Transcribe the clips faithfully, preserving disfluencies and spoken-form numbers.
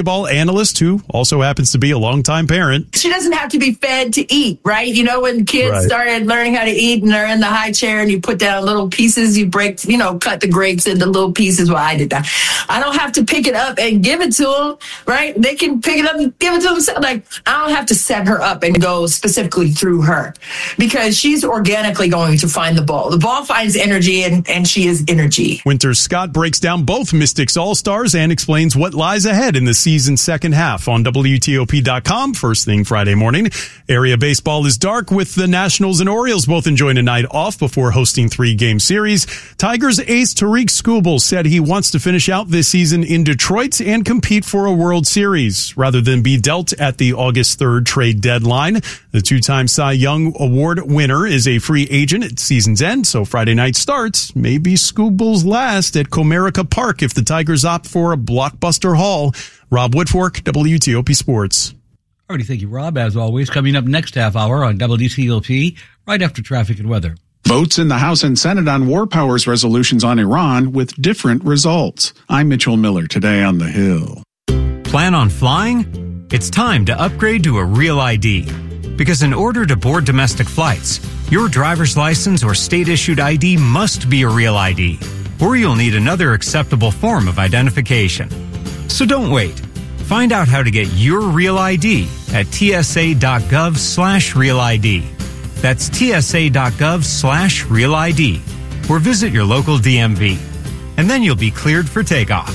basketball analyst who also happens to be a longtime parent. She doesn't have to be fed to eat, right? You know, when kids Right. started learning how to eat and they're in the high chair and you put down little pieces, you break, you know, cut the grapes into little pieces. Well, I did that. I don't have to pick it up and give it to them, right? They can pick it up and give it to themselves. Like, I don't have to set her up and go specifically through her because she's organically going to find the ball. The ball finds energy and, and she is energy. Winter Scott breaks down both Mystics All-Stars and explains what lies ahead in the season's second half on W T O P dot com first thing Friday morning. Area baseball is dark with the Nationals and Orioles both enjoying a night off before hosting three-game series. Tigers ace Tariq Skubal said he wants to finish out this season in Detroit and compete for a World Series rather than be dealt at the August third trade deadline. The two-time Cy Young Award winner is a free agent at season's end, so Friday night starts may be Skubal's last at Comerica Park if the Tigers opt for a blockbuster haul. Rob Woodfork, W T O P Sports. All righty, thank you, Rob. As always, coming up next half hour on W T O P, right after traffic and weather. Votes in the House and Senate on war powers resolutions on Iran with different results. I'm Mitchell Miller today on The Hill. Plan on flying? It's time to upgrade to a Real I D. Because in order to board domestic flights, your driver's license or state-issued I D must be a Real I D, or you'll need another acceptable form of identification. So don't wait. Find out how to get your Real I D at tsa.gov slash Real ID. That's tsa.gov slash Real ID. Or visit your local D M V. And then you'll be cleared for takeoff.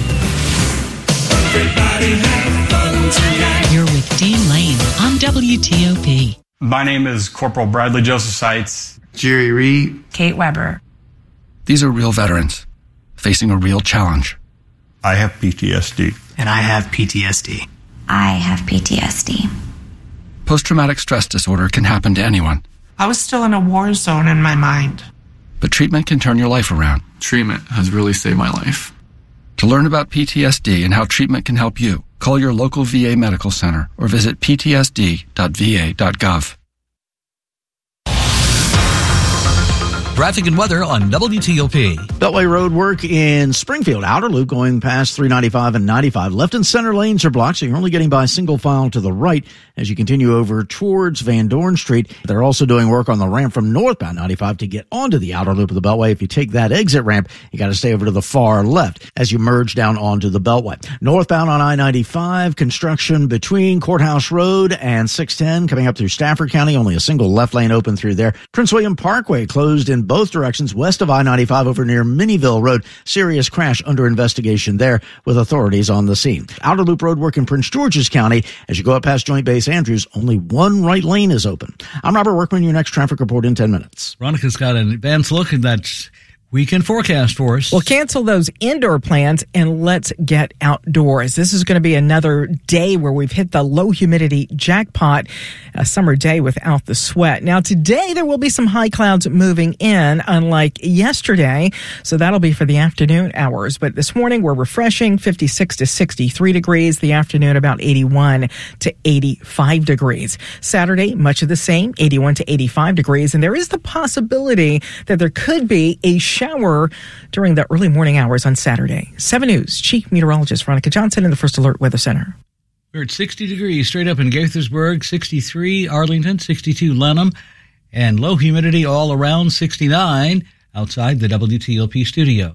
Everybody have fun tonight. You're with Dean Lane on W T O P. My name is Corporal Bradley Joseph Seitz. Jerry Reed. Kate Weber. These are real veterans facing a real challenge. I have P T S D. And I have P T S D. I have P T S D. Post-traumatic stress disorder can happen to anyone. I was still in a war zone in my mind. But treatment can turn your life around. Treatment has really saved my life. To learn about P T S D and how treatment can help you, call your local V A medical center or visit p t s d dot v a dot gov. Traffic and weather on W T O P. Beltway Road work in Springfield. Outer loop going past three ninety-five and ninety-five. Left and center lanes are blocked, so you're only getting by single file to the right as you continue over towards Van Dorn Street. They're also doing work on the ramp from northbound ninety-five to get onto the outer loop of the Beltway. If you take that exit ramp, you got to stay over to the far left as you merge down onto the Beltway. Northbound on I ninety-five, construction between Courthouse Road and six ten coming up through Stafford County. Only a single left lane open through there. Prince William Parkway closed in both directions west of I ninety-five over near Minnieville Road. Serious crash under investigation there with authorities on the scene. Outer Loop Road work in Prince George's County. As you go up past Joint Base Andrews, only one right lane is open. I'm Robert Workman, your next traffic report in ten minutes. Veronica's got an advanced look at that weekend forecast for us. Well, cancel those indoor plans and let's get outdoors. This is going to be another day where we've hit the low humidity jackpot, a summer day without the sweat. Now, today there will be some high clouds moving in, unlike yesterday. So that'll be for the afternoon hours. But this morning we're refreshing, fifty-six to sixty-three degrees. The afternoon about eighty-one to eighty-five degrees. Saturday, much of the same, eighty-one to eighty-five degrees. And there is the possibility that there could be a shower during the early morning hours on Saturday. seven News Chief Meteorologist Veronica Johnson in the First Alert Weather Center. We're at sixty degrees straight up in Gaithersburg, sixty-three Arlington, sixty-two Lenham, and low humidity all around, sixty-nine outside the W T O P studio.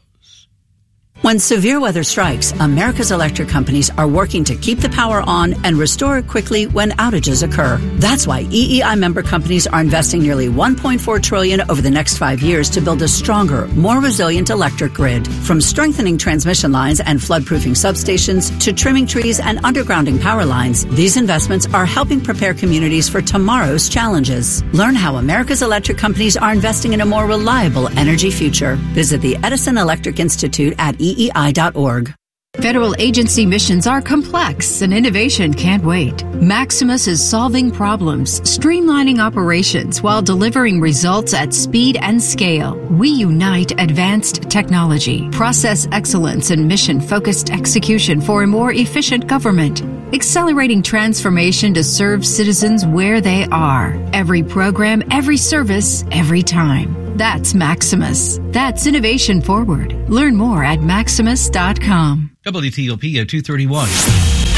When severe weather strikes, America's electric companies are working to keep the power on and restore it quickly when outages occur. That's why E E I member companies are investing nearly one point four trillion dollars over the next five years to build a stronger, more resilient electric grid. From strengthening transmission lines and floodproofing substations to trimming trees and undergrounding power lines, these investments are helping prepare communities for tomorrow's challenges. Learn how America's electric companies are investing in a more reliable energy future. Visit the Edison Electric Institute at E E I dot org. Federal agency missions are complex and innovation can't wait. Maximus is solving problems, streamlining operations while delivering results at speed and scale. We unite advanced technology, process excellence, and mission-focused execution for a more efficient government, accelerating transformation to serve citizens where they are. Every program, every service, every time. That's Maximus. That's innovation forward. Learn more at maximus dot com. W T O P at two thirty-one.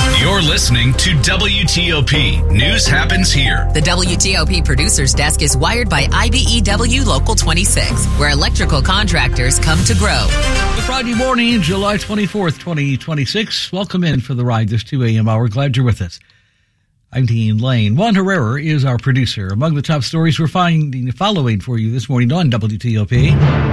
You're listening to W T O P. News happens here. The W T O P producer's desk is wired by I B E W Local twenty-six, where electrical contractors come to grow. Good Friday morning, July twenty-fourth, twenty twenty-six. Welcome in for the ride this two a.m. hour. Glad you're with us. I'm Dean Lane. Juan Herrera is our producer. Among the top stories we're finding following for you this morning on W T O P.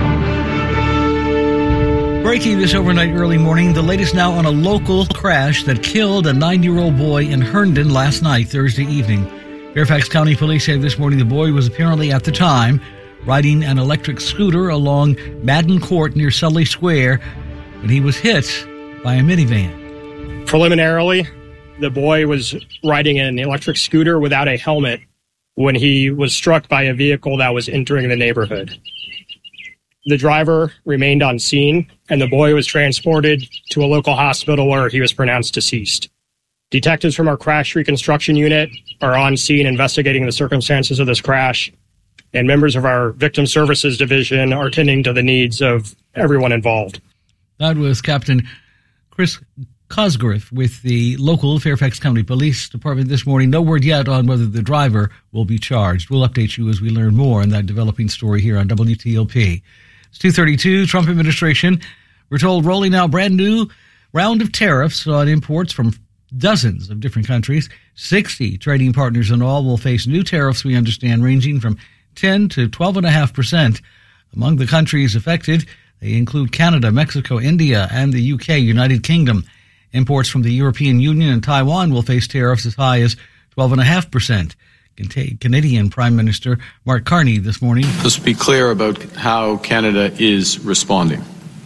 Breaking this overnight early morning, the latest now on a local crash that killed a nine-year-old boy in Herndon last night, Thursday evening. Fairfax County Police say this morning the boy was apparently at the time riding an electric scooter along Madden Court near Sully Square when he was hit by a minivan. Preliminarily, the boy was riding an electric scooter without a helmet when he was struck by a vehicle that was entering the neighborhood. The driver remained on scene, and the boy was transported to a local hospital where he was pronounced deceased. Detectives from our crash reconstruction unit are on scene investigating the circumstances of this crash, and members of our victim services division are tending to the needs of everyone involved. That was Captain Chris Cosgriff with the local Fairfax County Police Department this morning. No word yet on whether the driver will be charged. We'll update you as we learn more on that developing story here on W T O P. It's two thirty-two. Trump administration, we're told, rolling out brand new round of tariffs on imports from dozens of different countries. sixty trading partners in all will face new tariffs, we understand, ranging from ten to twelve point five percent. Among the countries affected, they include Canada, Mexico, India, and the U K, United Kingdom. Imports from the European Union and Taiwan will face tariffs as high as twelve point five percent. Canadian Prime Minister Mark Carney this morning. Let's be clear about how Canada is responding.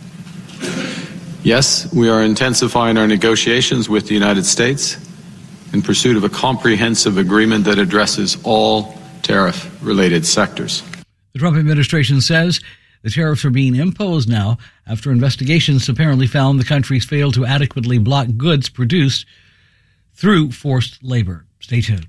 Yes, we are intensifying our negotiations with the United States in pursuit of a comprehensive agreement that addresses all tariff-related sectors. The Trump administration says the tariffs are being imposed now after investigations apparently found the countries failed to adequately block goods produced through forced labor. Stay tuned.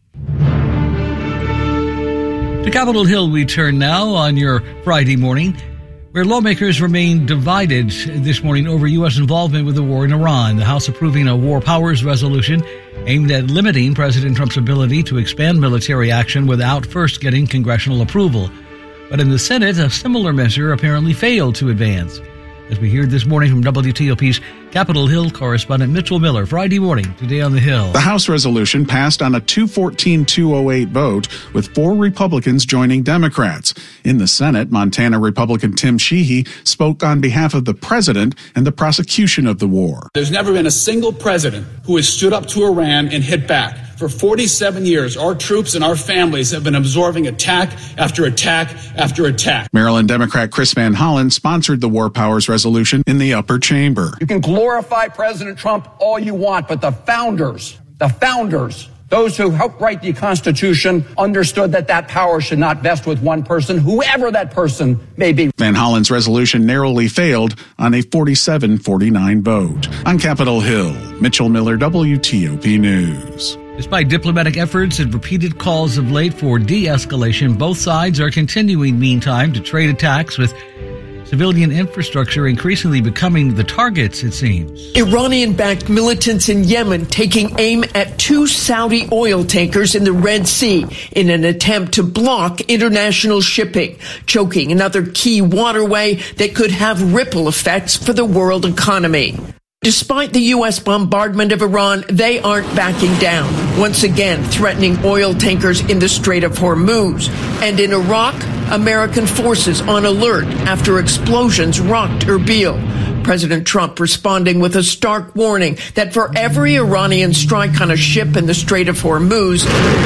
To Capitol Hill we turn now on your Friday morning, where lawmakers remain divided this morning over U S involvement with the war in Iran. The House approving a war powers resolution aimed at limiting President Trump's ability to expand military action without first getting congressional approval. But in the Senate, a similar measure apparently failed to advance. As we hear this morning from W T O P's Capitol Hill correspondent Mitchell Miller, Friday morning, Today on the Hill. The House resolution passed on a two fourteen to two oh eight vote, with four Republicans joining Democrats. In the Senate, Montana Republican Tim Sheehy spoke on behalf of the president and the prosecution of the war. There's never been a single president who has stood up to Iran and hit back. For forty-seven years, our troops and our families have been absorbing attack after attack after attack. Maryland Democrat Chris Van Hollen sponsored the war powers resolution in the upper chamber. You can glorify President Trump all you want, but the founders, the founders, those who helped write the Constitution understood that that power should not vest with one person, whoever that person may be. Van Hollen's resolution narrowly failed on a forty-seven forty-nine vote. On Capitol Hill, Mitchell Miller, W T O P News. Despite diplomatic efforts and repeated calls of late for de-escalation, both sides are continuing, meantime, to trade attacks, with civilian infrastructure increasingly becoming the targets, it seems. Iranian-backed militants in Yemen taking aim at two Saudi oil tankers in the Red Sea in an attempt to block international shipping, choking another key waterway that could have ripple effects for the world economy. Despite the U S bombardment of Iran, they aren't backing down, once again threatening oil tankers in the Strait of Hormuz. And in Iraq, American forces on alert after explosions rocked Erbil. President Trump responding with a stark warning that for every Iranian strike on a ship in the Strait of Hormuz,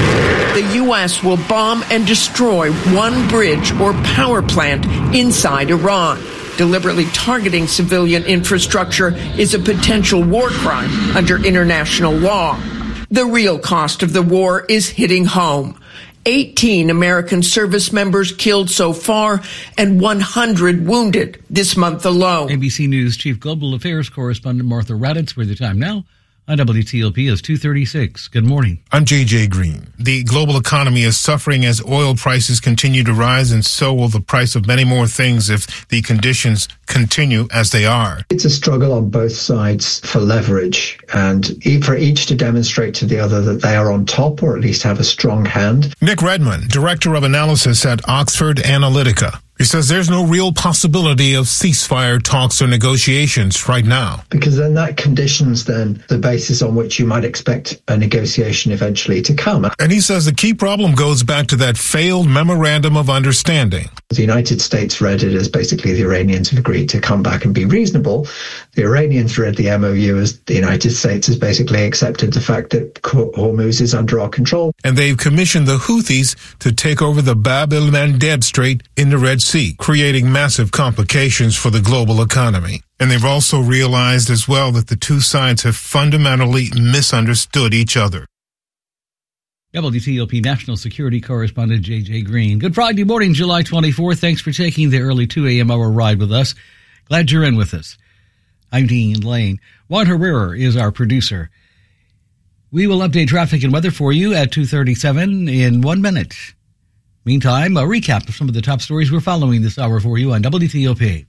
the U S will bomb and destroy one bridge or power plant inside Iran. Deliberately targeting civilian infrastructure is a potential war crime under international law. The real cost of the war is hitting home. eighteen American service members killed so far and one hundred wounded this month alone. A B C News Chief Global Affairs Correspondent Martha Raddatz with the time now On W T O P is two thirty-six. Good morning. I'm J J Green. The global economy is suffering as oil prices continue to rise, and so will the price of many more things if the conditions continue as they are. It's a struggle on both sides for leverage, and for each to demonstrate to the other that they are on top, or at least have a strong hand. Nick Redmond, Director of Analysis at Oxford Analytica. He says there's no real possibility of ceasefire talks or negotiations right now. Because then that conditions then the basis on which you might expect a negotiation eventually to come. And he says the key problem goes back to that failed memorandum of understanding. The United States read it as basically the Iranians have agreed to come back and be reasonable. The Iranians read the M O U as the United States has basically accepted the fact that Hormuz is under our control. And they've commissioned the Houthis to take over the Bab el-Mandeb Strait in the Red Sea, creating massive complications for the global economy. And they've also realized as well that the two sides have fundamentally misunderstood each other. W T O P National Security Correspondent J J Green. Good Friday morning, July twenty-fourth. Thanks for taking the early two a.m. hour ride with us. Glad you're in with us. I'm Dean Lane. Juan Herrera is our producer. We will update traffic and weather for you at two thirty-seven in one minute. Meantime, a recap of some of the top stories we're following this hour for you on W T O P.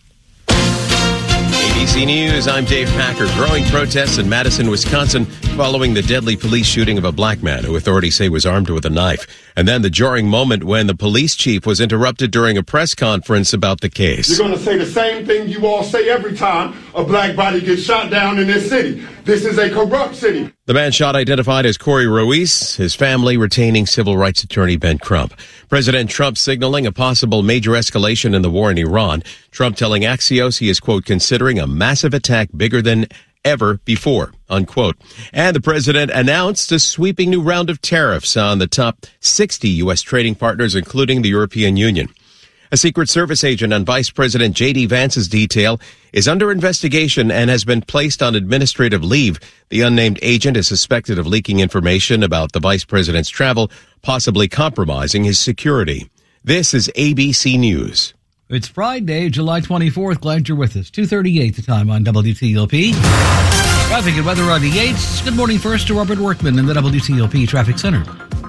A B C News, I'm Dave Packer. Growing protests in Madison, Wisconsin following the deadly police shooting of a black man who authorities say was armed with a knife. And then the jarring moment when the police chief was interrupted during a press conference about the case. You're going to say the same thing you all say every time a black body gets shot down in this city. This is a corrupt city. The man shot identified as Corey Ruiz, his family retaining civil rights attorney Ben Crump. President Trump signaling a possible major escalation in the war in Iran. Trump telling Axios he is, quote, considering a massive attack bigger than ever before, unquote. And the president announced a sweeping new round of tariffs on the top sixty U S trading partners, including the European Union. A Secret Service agent on Vice President J D Vance's detail is under investigation and has been placed on administrative leave. The unnamed agent is suspected of leaking information about the vice president's travel, possibly compromising his security. This is A B C News. It's Friday, July twenty-fourth. Glad you're with us. two thirty-eight the time on W T O P. Traffic and weather on the eights. Good morning first to Robert Workman in the W T O P Traffic Center.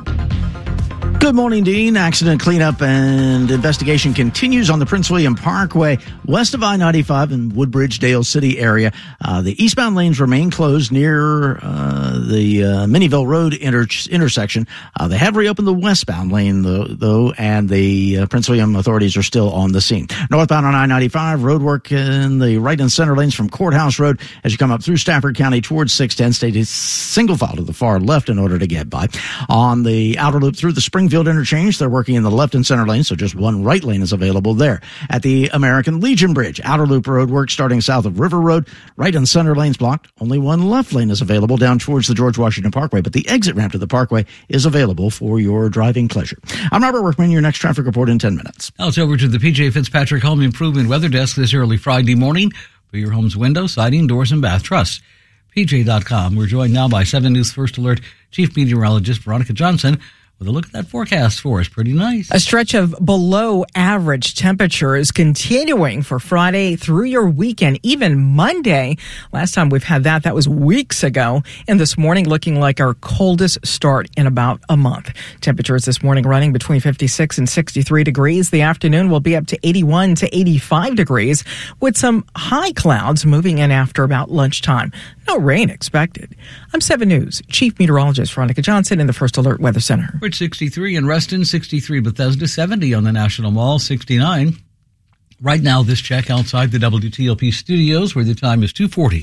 Good morning, Dean. Accident cleanup and investigation continues on the Prince William Parkway west of I ninety-five in Woodbridge, Dale City area. Uh, the eastbound lanes remain closed near uh, the uh, Minnieville Road inter- intersection. Uh, they have reopened the westbound lane, though, though and the uh, Prince William authorities are still on the scene. Northbound on I ninety-five, road work in the right and center lanes from Courthouse Road as you come up through Stafford County towards six ten. Stay single file to the far left in order to get by. On the outer loop through the Springfield interchange, they're working in the left and center lane, so just one right lane is available there. At the American Legion Bridge, outer loop road work starting south of River Road, right and center lanes blocked. Only one left lane is available down towards the George Washington Parkway, but the exit ramp to the parkway is available for your driving pleasure. I'm Robert Workman, your next traffic report in ten minutes. Now it's over to the P J Fitzpatrick Home Improvement Weather Desk this early Friday morning for your home's window, siding, doors, and bath trust. P J dot com. We're joined now by seven News First Alert Chief Meteorologist Veronica Johnson with a look at that forecast for us. Pretty nice. A stretch of below average temperatures continuing for Friday through your weekend, even Monday. Last time we've had that, that was weeks ago. And this morning looking like our coldest start in about a month. Temperatures this morning running between fifty-six and sixty-three degrees. The afternoon will be up to eighty-one to eighty-five degrees with some high clouds moving in after about lunchtime. No rain expected. I'm seven News Chief Meteorologist Veronica Johnson in the First Alert Weather Center. We're at sixty-three in Reston, sixty-three Bethesda, seventy on the National Mall, sixty-nine. Right now, this check outside the W T O P studios where the time is two forty.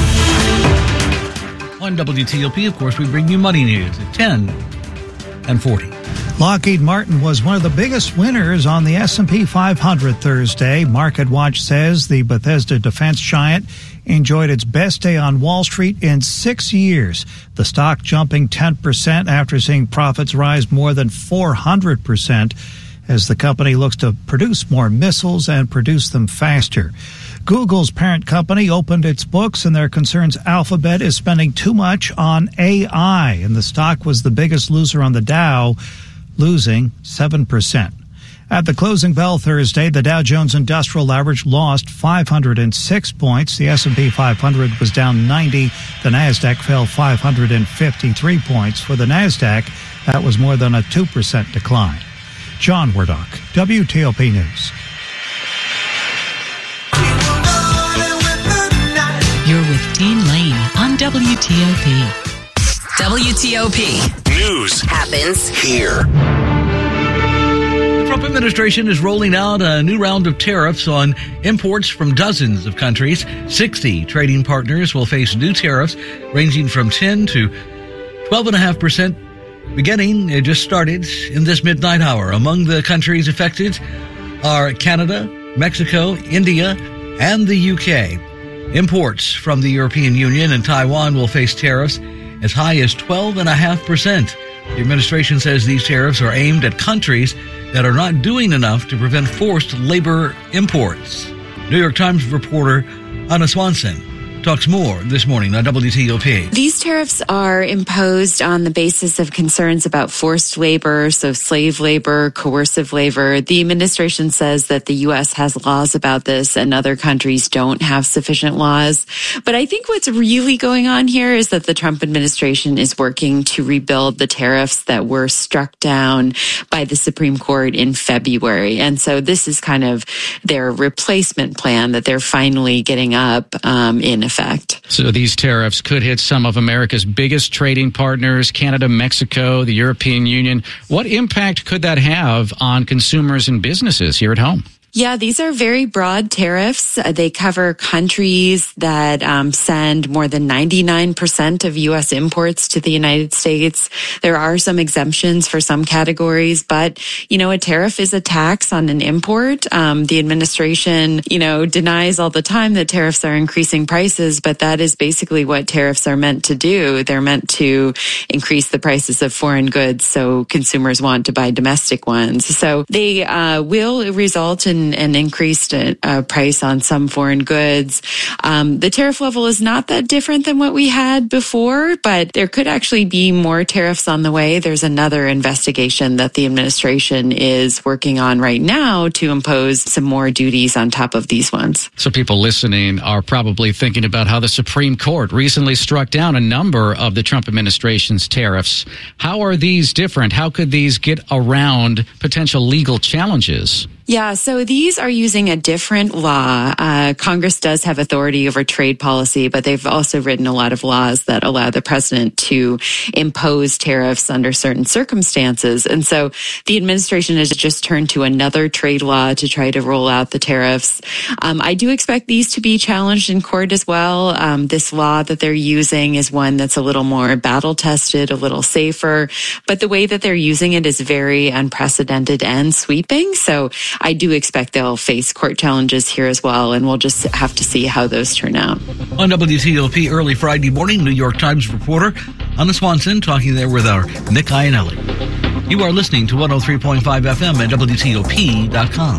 On W T O P, of course, we bring you money news at ten and forty. Lockheed Martin was one of the biggest winners on the S and P five hundred Thursday. MarketWatch says the Bethesda defense giant enjoyed its best day on Wall Street in six years. The stock jumping ten percent after seeing profits rise more than four hundred percent as the company looks to produce more missiles and produce them faster. Google's parent company opened its books, and their concerns Alphabet is spending too much on A I, and the stock was the biggest loser on the Dow, losing seven percent. At the closing bell Thursday, the Dow Jones Industrial Average lost five hundred six points. The S and P five hundred was down ninety. The Nasdaq fell five hundred fifty-three points. For the Nasdaq, that was more than a two percent decline. John Wardock, W T O P News. You're with Dean Lane on W T O P. W T O P News happens here. The Trump administration is rolling out a new round of tariffs on imports from dozens of countries. sixty trading partners will face new tariffs ranging from ten to twelve point five percent. Beginning, it just started in this midnight hour. Among the countries affected are Canada, Mexico, India, and the U K. Imports from the European Union and Taiwan will face tariffs as high as twelve point five percent. The administration says these tariffs are aimed at countries that are not doing enough to prevent forced labor imports. New York Times reporter Anna Swanson talks more this morning on W T O P. These tariffs are imposed on the basis of concerns about forced labor, so slave labor, coercive labor. The administration says that the U S has laws about this and other countries don't have sufficient laws. But I think what's really going on here is that the Trump administration is working to rebuild the tariffs that were struck down by the Supreme Court in February. And so this is kind of their replacement plan that they're finally getting up um, in effect. So these tariffs could hit some of America's biggest trading partners, Canada, Mexico, the European Union. What impact could that have on consumers and businesses here at home? Yeah, these are very broad tariffs. Uh, they cover countries that um, send more than ninety-nine percent of U S imports to the United States. There are some exemptions for some categories, but, you know, a tariff is a tax on an import. Um, the administration, you know, denies all the time that tariffs are increasing prices, but that is basically what tariffs are meant to do. They're meant to increase the prices of foreign goods so consumers want to buy domestic ones. So they uh, will result in an increased uh, price on some foreign goods. Um, the tariff level is not that different than what we had before, but there could actually be more tariffs on the way. There's another investigation that the administration is working on right now to impose some more duties on top of these ones. So people listening are probably thinking about how the Supreme Court recently struck down a number of the Trump administration's tariffs. How are these different? How could these get around potential legal challenges? Yeah, so these are using a different law. Uh, Congress does have authority over trade policy, but they've also written a lot of laws that allow the president to impose tariffs under certain circumstances. And so the administration has just turned to another trade law to try to roll out the tariffs. Um, I do expect these to be challenged in court as well. Um, this law that they're using is one that's a little more battle tested, a little safer, but the way that they're using it is very unprecedented and sweeping. So I do expect they'll face court challenges here as well, and we'll just have to see how those turn out. On W T O P early Friday morning, New York Times reporter Anna Swanson talking there with our Nick Iannelli. You are listening to one oh three point five F M at W T O P dot com.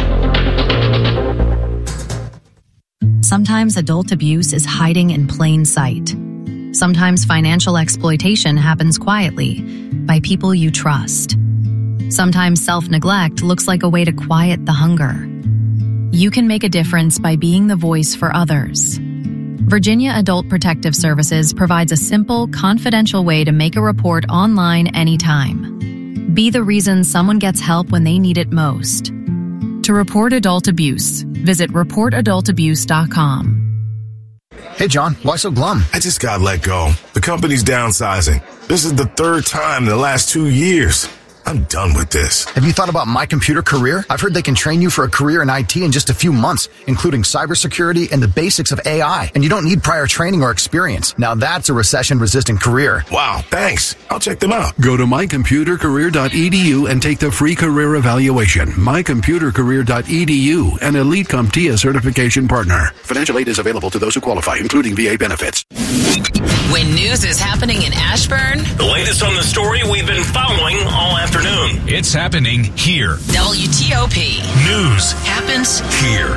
Sometimes adult abuse is hiding in plain sight. Sometimes financial exploitation happens quietly by people you trust. Sometimes self-neglect looks like a way to quiet the hunger. You can make a difference by being the voice for others. Virginia Adult Protective Services provides a simple, confidential way to make a report online anytime. Be the reason someone gets help when they need it most. To report adult abuse, visit report adult abuse dot com. Hey, John, why so glum? I just got let go. The company's downsizing. This is the third time in the last two years. I'm done with this. Have you thought about My Computer Career? I've heard they can train you for a career in I T in just a few months, including cybersecurity and the basics of A I. And you don't need prior training or experience. Now that's a recession-resistant career. Wow, thanks. I'll check them out. Go to my computer career dot e d u and take the free career evaluation. my computer career dot e d u, an Elite CompTIA certification partner. Financial aid is available to those who qualify, including V A benefits. When news is happening in Ashburn, the latest on the story we've been following all afternoon. It's happening here. W T O P News happens here.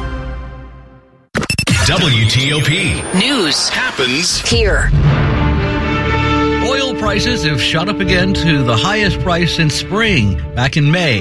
W T O P News happens here. Oil prices have shot up again to the highest price since spring, back in May.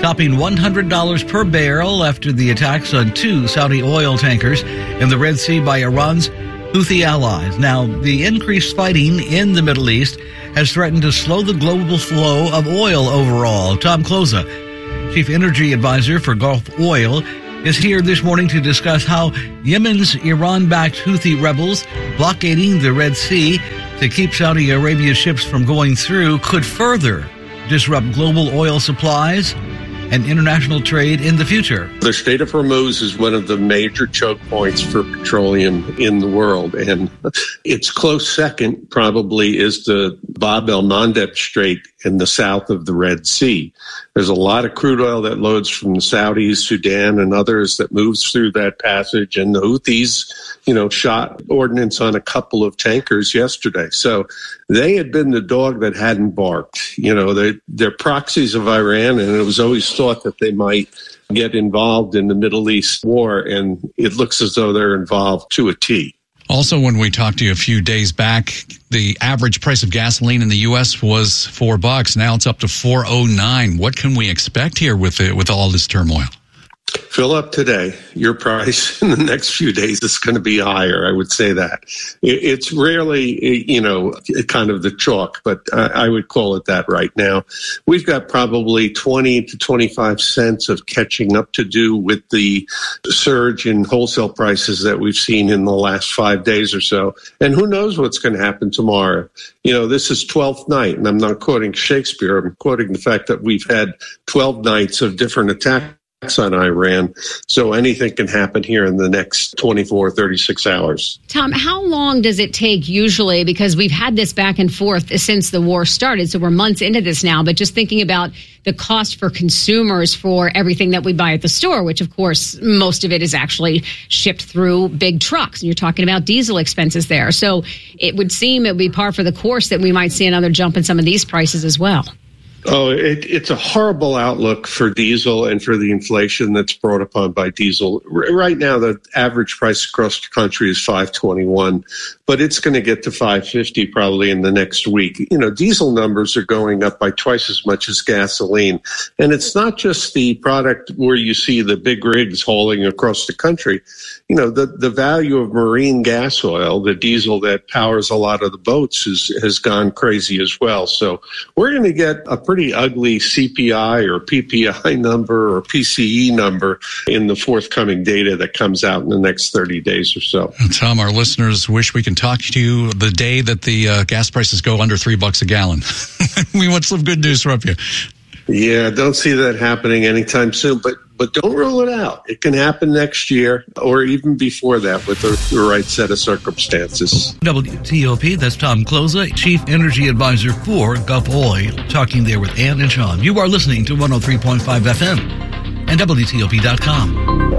topping one hundred dollars per barrel after the attacks on two Saudi oil tankers in the Red Sea by Iran's Houthi allies. Now, the increased fighting in the Middle East has threatened to slow the global flow of oil overall. Tom Kloza, Chief Energy Advisor for Gulf Oil, is here this morning to discuss how Yemen's Iran-backed Houthi rebels blockading the Red Sea to keep Saudi Arabia's ships from going through could further disrupt global oil supplies and international trade in the future. The Strait of Hormuz is one of the major choke points for petroleum in the world, and its close second probably is the Bab el-Mandeb Strait in the south of the Red Sea. There's a lot of crude oil that loads from the Saudis, Sudan, and others that moves through that passage, and the Houthis, you know, shot ordnance on a couple of tankers yesterday. So they had been the dog that hadn't barked. You know, they, they're proxies of Iran, and it was always thought that they might get involved in the Middle East war, and it looks as though they're involved to a T. Also, when we talked to you a few days back, the average price of gasoline in the U S was four bucks. Now it's up to four oh nine. What can we expect here with it, with all this turmoil? Fill up today. Your price in the next few days is going to be higher. I would say that. It's rarely, you know, kind of the chalk, but I would call it that right now. We've got probably twenty to twenty-five cents of catching up to do with the surge in wholesale prices that we've seen in the last five days or so. And who knows what's going to happen tomorrow. You know, this is twelfth night, and I'm not quoting Shakespeare. I'm quoting the fact that we've had twelve nights of different attacks on Iran, so anything can happen here in the next twenty-four, thirty-six hours. Tom, how long does it take usually, because we've had this back and forth since the war started, so we're months into this now, but just thinking about the cost for consumers for everything that we buy at the store, which of course most of it is actually shipped through big trucks, and you're talking about diesel expenses there. So it would seem it would be par for the course that we might see another jump in some of these prices as well. Oh, it, it's a horrible outlook for diesel and for the inflation that's brought upon by diesel. R- right now, the average price across the country is five twenty-one, but it's going to get to five fifty probably in the next week. You know, diesel numbers are going up by twice as much as gasoline. And it's not just the product where you see the big rigs hauling across the country. You know, the, the value of marine gas oil, the diesel that powers a lot of the boats, is, has gone crazy as well. So we're going to get a pretty ugly C P I or P P I number or P C E number in the forthcoming data that comes out in the next thirty days or so. Tom, our listeners wish we can talk to you the day that the uh, gas prices go under three bucks a gallon. We want some good news from you. Yeah, don't see that happening anytime soon, but but don't rule it out. It can happen next year or even before that with the, the right set of circumstances. W T O P, that's Tom Kloza, Chief Energy Advisor for Gulf Oil, talking there with Ann and Sean. You are listening to one oh three point five F M and W T O P dot com.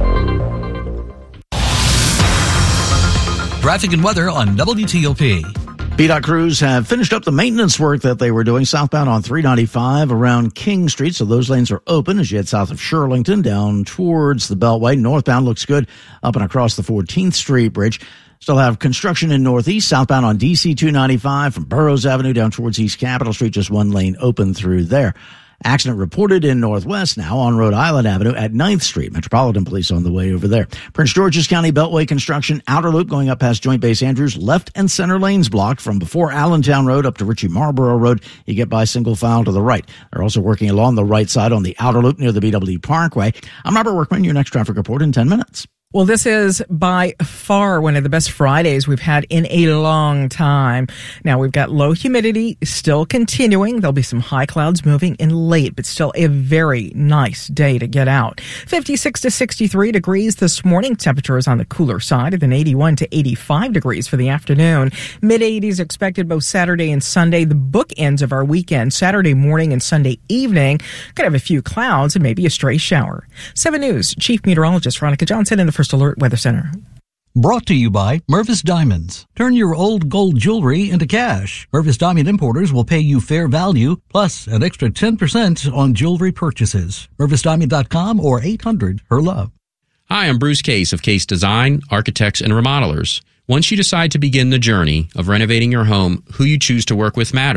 Traffic and weather on W T O P. P DOT crews have finished up the maintenance work that they were doing southbound on three ninety-five around King Street, so those lanes are open as you head south of Shirlington down towards the Beltway. Northbound looks good up and across the fourteenth Street Bridge. Still have construction in Northeast, southbound on D C two ninety-five from Burroughs Avenue down towards East Capitol Street, just one lane open through there. Accident reported in Northwest now on Rhode Island Avenue at ninth Street. Metropolitan Police on the way over there. Prince George's County Beltway construction, outer loop going up past Joint Base Andrews. Left and center lanes blocked from before Allentown Road up to Ritchie Marlboro Road. You get by single file to the right. They're also working along the right side on the outer loop near the B W Parkway. I'm Robert Workman, your next traffic report in ten minutes. Well, this is by far one of the best Fridays we've had in a long time. Now, we've got low humidity still continuing. There'll be some high clouds moving in late, but still a very nice day to get out. fifty-six to sixty-three degrees this morning. Temperature is on the cooler side, and then eighty-one to eighty-five degrees for the afternoon. mid-eighties expected both Saturday and Sunday. The bookends of our weekend, Saturday morning and Sunday evening, could have a few clouds and maybe a stray shower. seven News Chief Meteorologist Veronica Johnson in the First Alert Weather Center. Brought to you by Mervis Diamonds. Turn your old gold jewelry into cash. Mervis Diamond Importers will pay you fair value plus an extra ten percent on jewelry purchases. Mervis Diamond dot com or eight hundred her love. Hi, I'm Bruce Case of Case Design, Architects and Remodelers. Once you decide to begin the journey of renovating your home, who you choose to work with matters.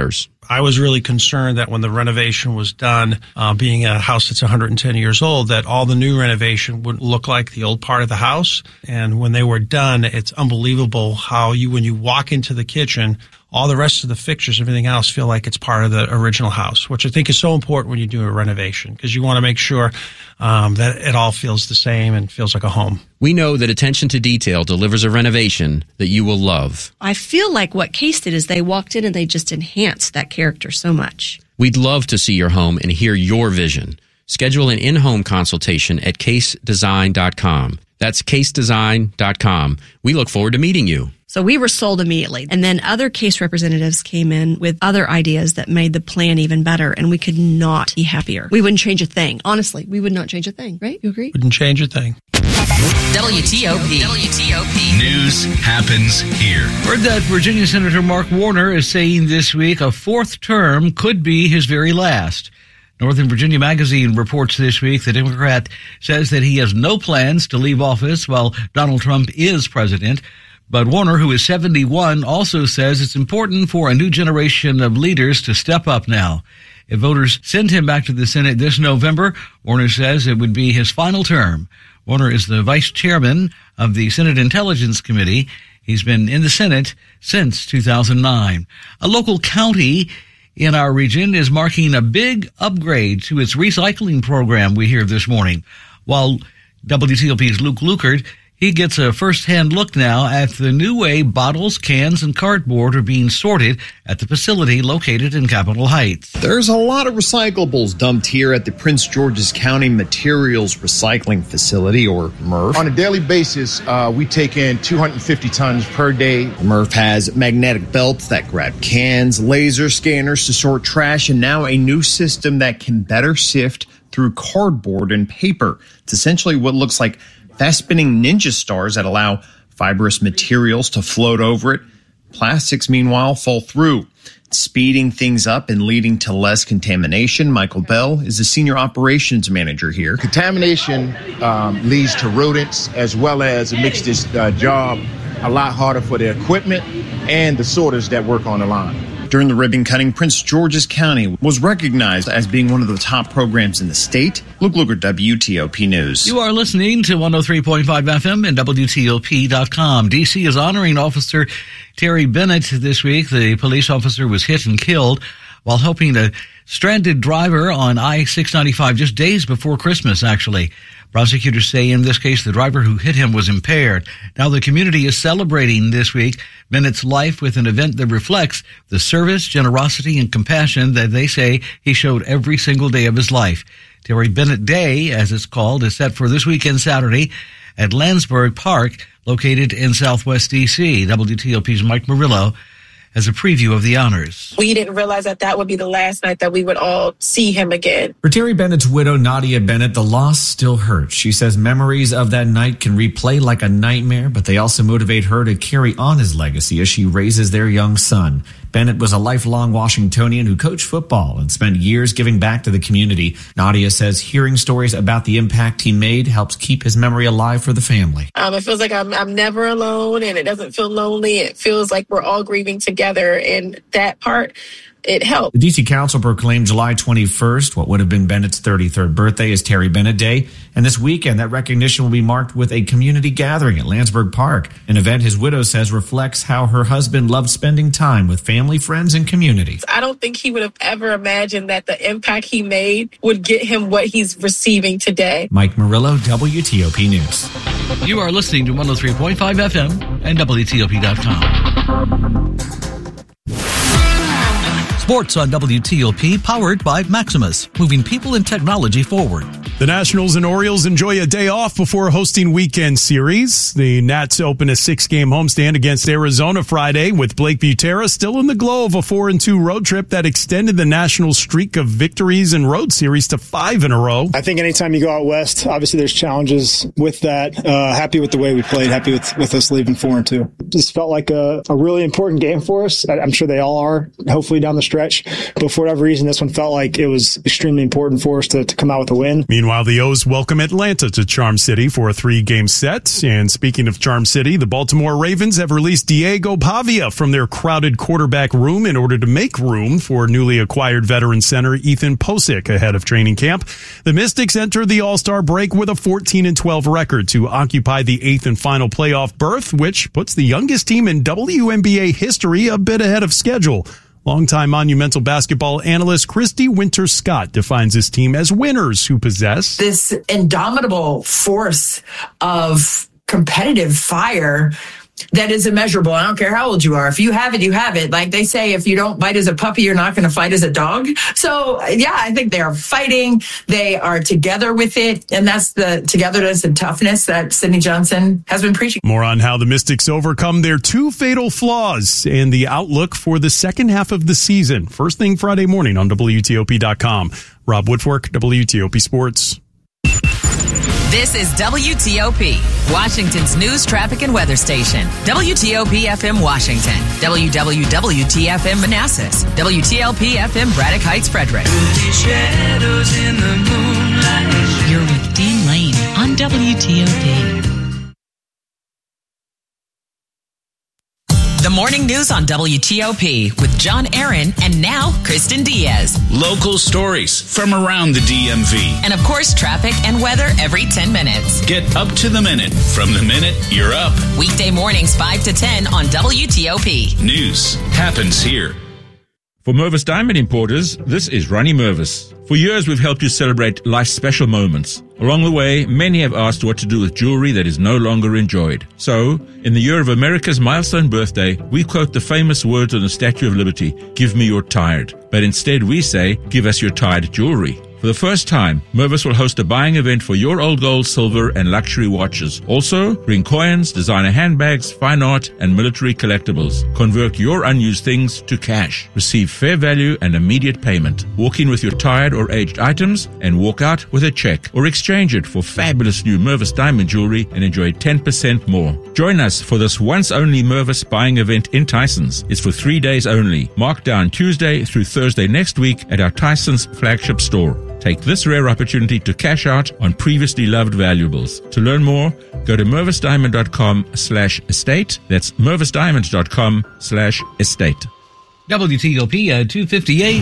I was really concerned that when the renovation was done, uh, being a house that's one hundred ten years old, that all the new renovation would look like the old part of the house. And when they were done, it's unbelievable how you, when you walk into the kitchen, all the rest of the fixtures, everything else, feel like it's part of the original house, which I think is so important when you do a renovation, because you want to make sure um, that it all feels the same and feels like a home. We know that attention to detail delivers a renovation that you will love. I feel like what Case did is they walked in and they just enhanced that character so much. We'd love to see your home and hear your vision. Schedule an in-home consultation at case design dot com. That's case design dot com. We look forward to meeting you. So we were sold immediately. And then other Case representatives came in with other ideas that made the plan even better, and we could not be happier. We wouldn't change a thing. Honestly, we would not change a thing, right? You agree? Wouldn't change a thing. W T O P. W T O P. News happens here. Heard that Virginia Senator Mark Warner is saying this week a fourth term could be his very last. Northern Virginia Magazine reports this week the Democrat says that he has no plans to leave office while Donald Trump is president. But Warner, who is seventy-one, also says it's important for a new generation of leaders to step up now. If voters send him back to the Senate this November, Warner says it would be his final term. Warner is the vice chairman of the Senate Intelligence Committee. He's been in the Senate since two thousand nine. A local county in our region is marking a big upgrade to its recycling program, we hear this morning. While W T O P's Luke Lukert, he gets a first-hand look now at the new way bottles, cans, and cardboard are being sorted at the facility located in Capitol Heights. There's a lot of recyclables dumped here at the Prince George's County Materials Recycling Facility, or M R F. On a daily basis, uh, we take in two hundred fifty tons per day. M R F has magnetic belts that grab cans, laser scanners to sort trash, and now a new system that can better sift through cardboard and paper. It's essentially what looks like fast-spinning ninja stars that allow fibrous materials to float over it. Plastics, meanwhile, fall through, speeding things up and leading to less contamination. Michael Bell is the senior operations manager here. Contamination um, leads to rodents, as well as it makes this uh, job a lot harder for the equipment and the sorters that work on the line. During the ribbon cutting, Prince George's County was recognized as being one of the top programs in the state. Luke Luker, W T O P News. You are listening to one oh three point five F M and W T O P dot com. D C is honoring Officer Terry Bennett this week. The police officer was hit and killed while helping a stranded driver on I six ninety-five just days before Christmas, actually. Prosecutors say in this case the driver who hit him was impaired. Now the community is celebrating this week Bennett's life with an event that reflects the service, generosity, and compassion that they say he showed every single day of his life. Terry Bennett Day, as it's called, is set for this weekend Saturday at Landsberg Park, located in southwest D C. W T O P's Mike Murillo as a preview of the honors. We didn't realize that that would be the last night that we would all see him again. For Terry Bennett's widow, Nadia Bennett, the loss still hurts. She says memories of that night can replay like a nightmare, but they also motivate her to carry on his legacy as she raises their young son. Bennett was a lifelong Washingtonian who coached football and spent years giving back to the community. Nadia says hearing stories about the impact he made helps keep his memory alive for the family. Um, it feels like I'm, I'm never alone, and it doesn't feel lonely. It feels like we're all grieving together, and that part, it helped. The D C Council proclaimed July twenty-first, what would have been Bennett's thirty-third birthday, as Terry Bennett Day. And this weekend, that recognition will be marked with a community gathering at Landsberg Park, an event his widow says reflects how her husband loved spending time with family, friends, and community. I don't think he would have ever imagined that the impact he made would get him what he's receiving today. Mike Murillo, W T O P News. You are listening to one oh three point five F M and W T O P dot com. Sports on W T O P, powered by Maximus, moving people and technology forward. The Nationals and Orioles enjoy a day off before hosting weekend series. The Nats open a six-game homestand against Arizona Friday, with Blake Butera still in the glow of a four and two road trip that extended the Nationals' streak of victories in road series to five in a row. I think anytime you go out west, obviously there's challenges with that. Uh, happy with the way we played, happy with, with us leaving four and two. Just felt like a, a really important game for us. I'm sure they all are, hopefully down the stretch. But for whatever reason, this one felt like it was extremely important for us to, to come out with a win. Meanwhile, Meanwhile, the O's welcome Atlanta to Charm City for a three-game set. And speaking of Charm City, the Baltimore Ravens have released Diego Pavia from their crowded quarterback room in order to make room for newly acquired veteran center Ethan Posick ahead of training camp. The Mystics enter the All-Star break with a fourteen and twelve record to occupy the eighth and final playoff berth, which puts the youngest team in W N B A history a bit ahead of schedule. Longtime Monumental basketball analyst Christy Winter-Scott defines this team as winners who possess this indomitable force of competitive fire that is immeasurable. I don't care how old you are. If you have it, you have it. Like they say, if you don't bite as a puppy, you're not going to fight as a dog. So, yeah, I think they are fighting. They are together with it. And that's the togetherness and toughness that Sidney Johnson has been preaching. More on how the Mystics overcome their two fatal flaws and the outlook for the second half of the season. First thing Friday morning on W T O P dot com. Rob Woodfork, W T O P Sports. This is W T O P, Washington's news, traffic, and weather station. W T O P F M Washington, W W W T F M Manassas, W T L P F M Braddock Heights, Frederick. Shadows in the moonlight. You're with Dean Lane on W T O P. The morning news on W T O P with John Aaron and now Kristen Diaz. Local stories from around the D M V. And of course, traffic and weather every ten minutes. Get up to the minute. From the minute you're up. Weekday mornings five to ten on W T O P. News happens here. For Mervis Diamond Importers, this is Ronnie Mervis. For years, we've helped you celebrate life's special moments. Along the way, many have asked what to do with jewelry that is no longer enjoyed. So, in the year of America's milestone birthday, we quote the famous words on the Statue of Liberty, "Give me your tired." But instead we say, "Give us your tired jewelry." For the first time, Mervis will host a buying event for your old gold, silver, and luxury watches. Also, bring coins, designer handbags, fine art, and military collectibles. Convert your unused things to cash. Receive fair value and immediate payment. Walk in with your tired or aged items and walk out with a check. Or exchange it for fabulous new Mervis diamond jewelry and enjoy ten percent more. Join us for this once-only Mervis buying event in Tysons. It's for three days only. Mark down Tuesday through Thursday next week at our Tysons flagship store. Take this rare opportunity to cash out on previously loved valuables. To learn more, go to mervisdiamond.com slash estate. That's mervisdiamond.com slash estate. W T O P at two fifty-eight.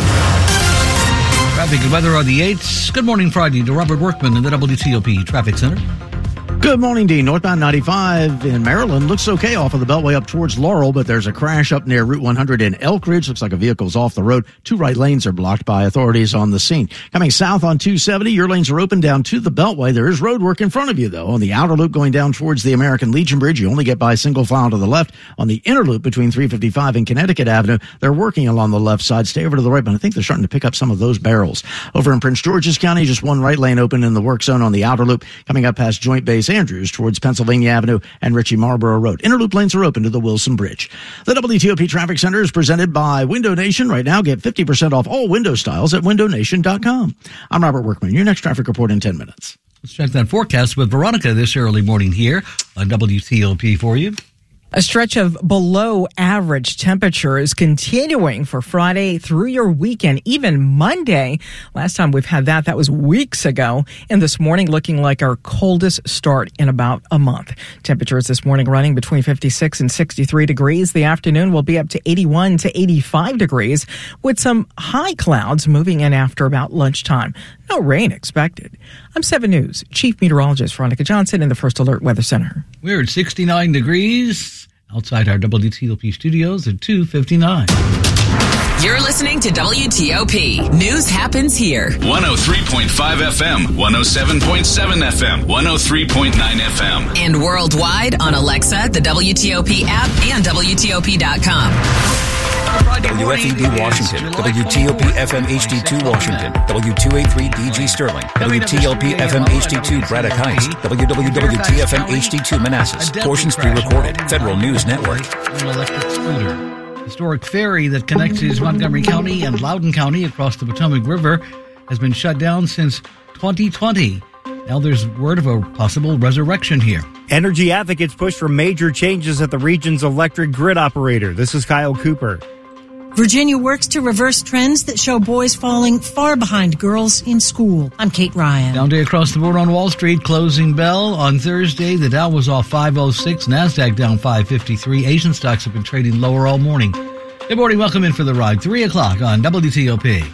Traffic and weather on the eights. Good morning, Friday, to Robert Workman in the W T O P Traffic Center. Good morning, Dean. Northbound ninety-five in Maryland looks okay off of the Beltway up towards Laurel, but there's a crash up near Route one hundred in Elk Ridge. Looks like a vehicle's off the road. Two right lanes are blocked by authorities on the scene. Coming south on two seventy, your lanes are open down to the Beltway. There is road work in front of you, though. On the outer loop going down towards the American Legion Bridge, you only get by single file to the left. On the inner loop between three fifty-five and Connecticut Avenue, they're working along the left side. Stay over to the right, but I think they're starting to pick up some of those barrels. Over in Prince George's County, just one right lane open in the work zone on the outer loop. Coming up past Joint Base Andrews towards Pennsylvania Avenue and Ritchie Marlborough Road. Inner loop lanes are open to the Wilson Bridge. The W T O P Traffic Center is presented by Window Nation. Right now, get fifty percent off all window styles at window nation dot com. I'm Robert Workman. Your next traffic report in ten minutes. Let's check that forecast with Veronica this early morning here on W T O P for you. A stretch of below average temperature is continuing for Friday through your weekend, even Monday. Last time we've had that, that was weeks ago. And this morning looking like our coldest start in about a month. Temperatures this morning running between fifty-six and sixty-three degrees. The afternoon will be up to eighty-one to eighty-five degrees with some high clouds moving in after about lunchtime. No rain expected. I'm seven News Chief Meteorologist Veronica Johnson in the First Alert Weather Center. We're at sixty-nine degrees outside our W T O P studios at two fifty-nine. You're listening to W T O P. News happens here. one oh three point five F M, one oh seven point seven F M, one oh three point nine F M. And worldwide on Alexa, the W T O P app, and W T O P dot com. W F E D Washington, W T O P F M H D two Washington, W two eighty-three D G Sterling, W T L P F M H D two Braddock Heights, W W W T F M H D two Manassas. Portions pre-recorded. Federal News Network. An electric scooter. Historic ferry that connects Montgomery County and Loudoun County across the Potomac River has been shut down since twenty twenty. Now there's word of a possible resurrection here. Energy advocates push for major changes at the region's electric grid operator. This is Kyle Cooper. Virginia works to reverse trends that show boys falling far behind girls in school. I'm Kate Ryan. Down day across the board on Wall Street. Closing bell on Thursday. The Dow was off five oh six. NASDAQ down five fifty-three. Asian stocks have been trading lower all morning. Good morning. Welcome in for the ride. three o'clock on W T O P.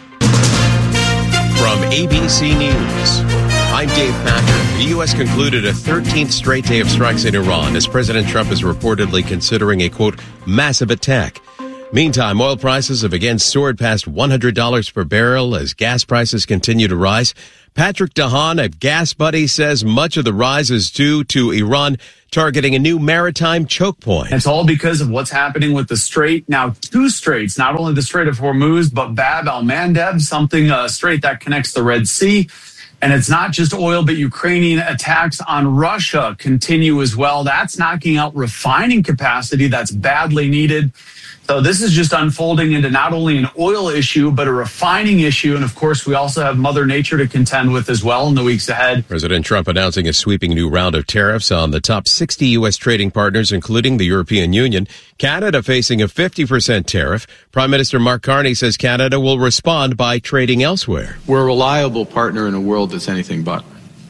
From A B C News, I'm Dave Packer. The U S concluded a thirteenth straight day of strikes in Iran as President Trump is reportedly considering a, quote, massive attack. Meantime, oil prices have again soared past one hundred dollars per barrel as gas prices continue to rise. Patrick DeHaan of Gas Buddy says much of the rise is due to Iran targeting a new maritime choke point. It's all because of what's happening with the strait. Now, two straits, not only the Strait of Hormuz, but Bab el-Mandeb, something, a strait that connects the Red Sea. And it's not just oil, but Ukrainian attacks on Russia continue as well. That's knocking out refining capacity that's badly needed. So this is just unfolding into not only an oil issue, but a refining issue. And of course, we also have Mother Nature to contend with as well in the weeks ahead. President Trump announcing a sweeping new round of tariffs on the top sixty U S trading partners, including the European Union. Canada facing a fifty percent tariff. Prime Minister Mark Carney says Canada will respond by trading elsewhere. We're a reliable partner in a world that's anything but.